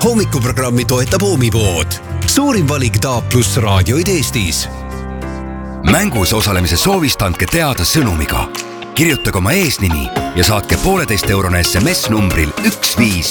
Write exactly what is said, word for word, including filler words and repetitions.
hommikuprogrammi toetab Oomipood. Suurim valik D A plus raadioid Eestis. Mängus osalemise soovist andke teada sõnumiga. Kirjutage oma eesnimi ja saatke pooleteist eurone S M S numbril üks viis